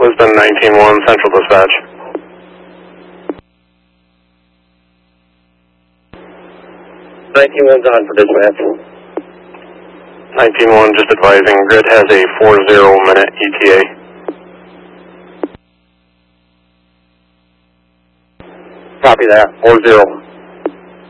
Lisbon 19-1, Central Dispatch. 19-1's on for dispatch. 19-1 just advising, grid has a 40-minute ETA. Copy that, 40.